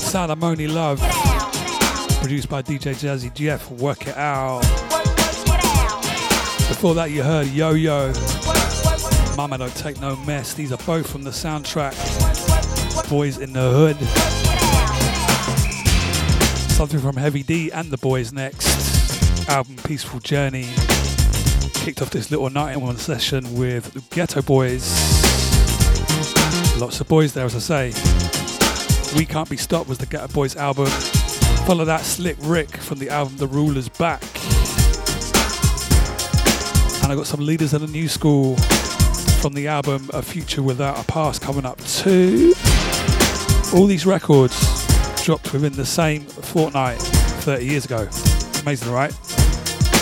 Sound of Moni Love, produced by DJ Jazzy Jeff, Work It Out. Before that you heard Yo Yo, Mama Don't Take No Mess. These are both from the soundtrack Boys in the Hood. Something from Heavy D and the Boys next. Album Peaceful Journey. Kicked off this little night in one session with the Ghetto Boys. Lots of boys there, as I say. We Can't Be Stopped was the Ghetto Boys album. Follow that, Slick Rick from the album The Ruler's Back. And I got some leaders of the new school from the album A Future Without a Past coming up too. All these records dropped within the same fortnight 30 years ago. Amazing, right?